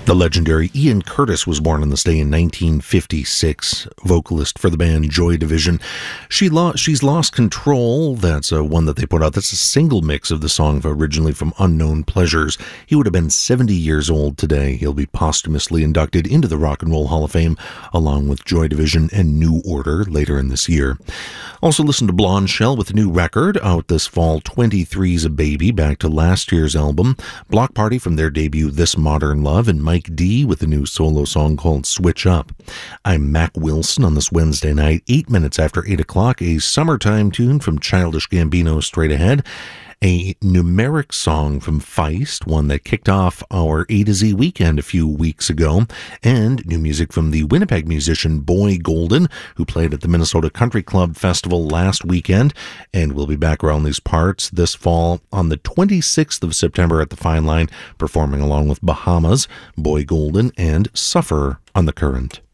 The legendary Ian Curtis was born on this day in 1956, vocalist for the band Joy Division. She's Lost Control, that's one that they put out. That's a single mix of the song originally from Unknown Pleasures. He would have been 70 years old today. He'll be posthumously inducted into the Rock and Roll Hall of Fame, along with Joy Division and New Order later in this year. Also listen to Blonde Shell with a new record out this fall, 23's a Baby, back to last year's album. Block Party from their debut This Modern Love, and Mike D with a new solo song called Switch Up. I'm Mac Wilson on this Wednesday night, 8 minutes after 8 o'clock, a summertime tune from Childish Gambino straight ahead. A numeric song from Feist, one that kicked off our A to Z weekend a few weeks ago, and new music from the Winnipeg musician Boy Golden, who played at the Minnesota Country Club Festival last weekend, and will be back around these parts this fall on the 26th of September at the Fine Line, performing along with Bahamas, Boy Golden, and Suffer on the Current.